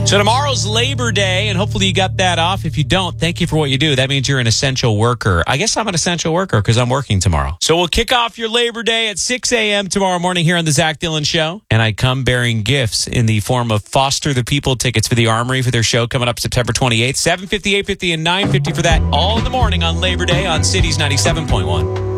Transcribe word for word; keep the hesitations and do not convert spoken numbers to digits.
So tomorrow's Labor Day, and hopefully you got that off. If you don't, thank you for what you do. That means you're an essential worker. I guess I'm an essential worker because I'm working tomorrow. So we'll kick off your Labor Day at six a.m. tomorrow morning here on the Zach Dillon Show. And I come bearing gifts in the form of Foster the People tickets for the Armory for their show coming up September twenty-eighth. seven fifty, eight fifty, and nine fifty for that all in the morning on Labor Day on Cities ninety-seven point one.